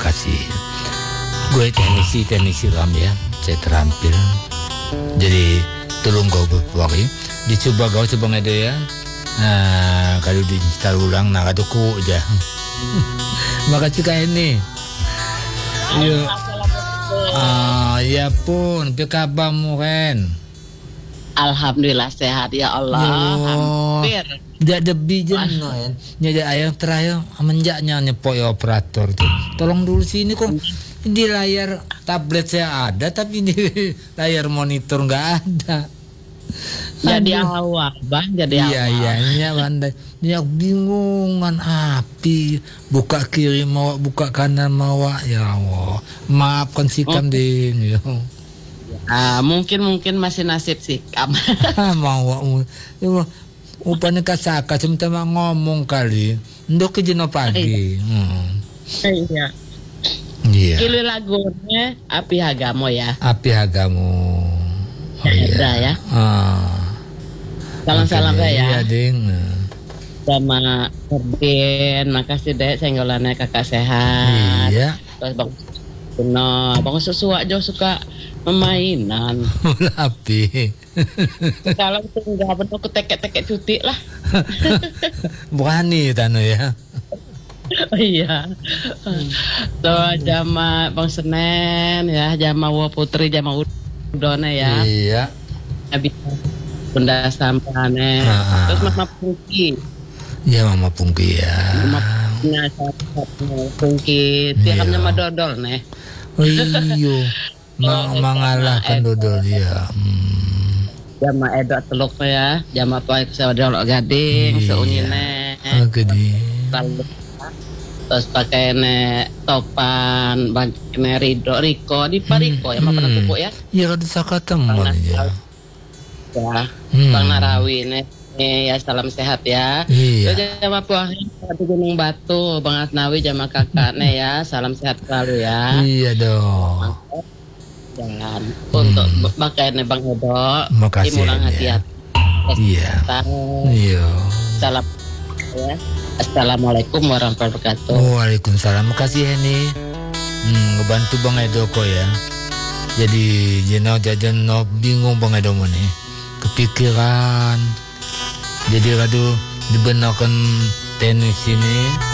kasih. Gue teknisi ram ya, saya terampil. Jadi tolong kau berpuari, dicoba kau coba ngado ya. Nah, kalau diinstal ulang, nah katuku aja. Makasih kayak ini. Yuk. Ya pun, apa kabarmu Ren? Alhamdulillah sehat ya Allah. Hampir. Tidak ada bijen no ya. Jadi ayam terakhir menjaknya nyepok ya operator tuh. Tolong dulu sini kok. Di layar tablet saya ada tapi di layar monitor nggak ada. Jadi awak bang, jadi awak. Iya pandai. Dia bingungan api buka kiri mau buka kanan mau ya Allah. Maafkan sikam din. Mungkin masih nasib sikam. Mau. Upanya kasaka cuma ngomong kali. Ndok ke jeno pagi. Iya. Iya. Kili lagunya Api Hagamo ya. Api Hagamo. Oh iya. Ya. Salam-salam ya. Iya, Ding. Sama Erdin, makasih deh senggolannya kakak sehat. Iya. Terus Bang Susu aja suka memainan. Api. Kalau itu enggak benar aku tekek cuti lah. Berani tano ya. Oh iya. So jama Bang Senen ya, jama Wa Putri, jama Udone ya. Iya. Habis Bunda Sampane. Terus Mama Pungki. Ya Mama Pungki ya. Mama Pungki tiapnya mah dodol nih. Oh iyo. Mengalahkan dodol ya. Jama Edot teluk ya, jama Pak Sawadol Gading, seunyine. Gading. Terus pakai topan, pakai Riko di Pariko ya, pernah tuku ya? Iya kada sakateman ya. Ya, Bang Narawi ya salam sehat ya. Iya. Terus jama Puang di Gunung Batu, Bang Asnawi jama kakaknya ya, salam sehat selalu ya. Iya dong. Dan untuk pakaiannya Bang Edo, makasih hati-hati. Iya. Iya. Salam ya. Assalamualaikum warahmatullahi wabarakatuh. Waalaikumsalam. Makasih Heni. Ngebantu Bang Edo kok ya. Jadi jeno jajan no bingung Bang Edo nih. Kepikiran. Jadi aduh dibenarkan tenis ini.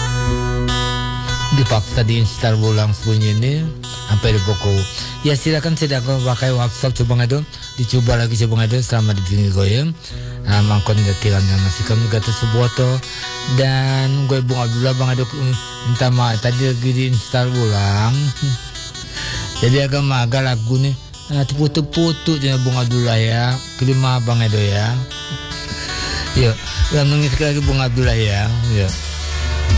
Dipaksa diinstal ulang bunyi ini sampai di pokok. Ya silakan pakai WhatsApp coba itu dicoba lagi coba itu selama di sini goyang. Mangkon kiranya masih kami kata sebuah to dan gue Bung Abdullah Bang Aduk minta maaf tadi lagi diinstal ulang. Jadi agak lagu nih tepu-tepu jangan Bung Abdullah ya. Kelima Bang Edo ya. Yuk, mengisi lagi Bung Abdullah ya. Yuk.